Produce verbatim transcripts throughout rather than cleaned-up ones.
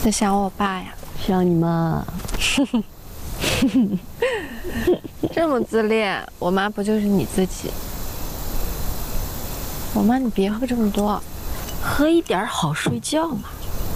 在想我爸呀？ 想你妈。 这么自恋，我妈不就是你自己？我妈，你别喝这么多， 喝一点好睡觉嘛。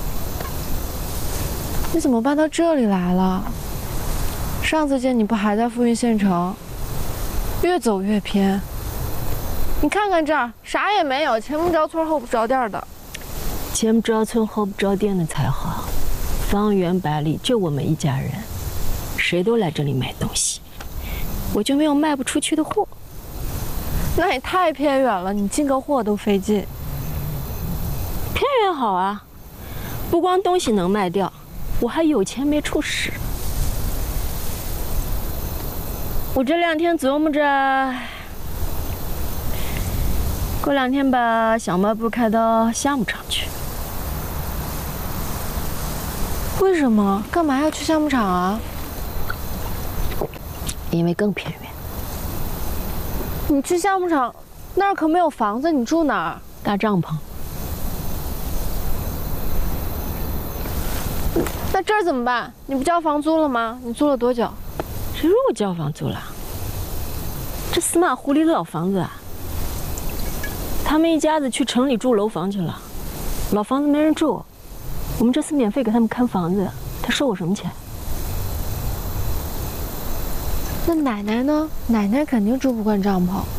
你怎么搬到这里来了？上次见你不还在富蕴县城，越走越偏。你看看这儿，啥也没有，前不着村后不着店的。 前不着村后不着店的才好，方圆百里就我们一家人，谁都来这里买东西，我就没有卖不出去的货。 那也太偏远了，你进个货都费劲。 偏远好啊，不光东西能卖掉，我还有钱没处使。我这两天琢磨着，过两天把小卖部开到夏牧场去。 为什么？干嘛要去夏牧场啊？ 因为更偏远。 你去夏牧场，那儿可没有房子，你住哪儿？ 搭帐篷。 那这儿怎么办？你不交房租了吗？你租了多久？ 谁说我交房租了？这司马湖里的老房子啊，他们一家子去城里住楼房去了，老房子没人住，我们这次免费给他们看房子，他收我什么钱？ 那奶奶呢？奶奶肯定住不惯帐篷。